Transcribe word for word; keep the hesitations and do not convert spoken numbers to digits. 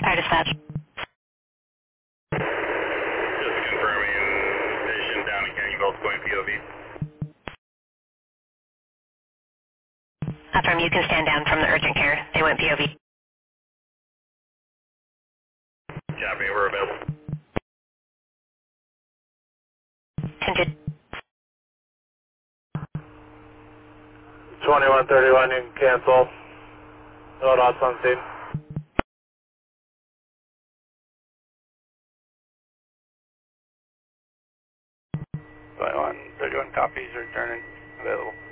Fire dispatch. Just confirming station down in Canyon Gulch going P O V. Affirm, you can stand down from the urgent care. They went P O V. Copy, we're available. Tinted. twenty-one thirty-one, you can cancel. No dots on scene. twenty-one thirty-one copies, returning, available.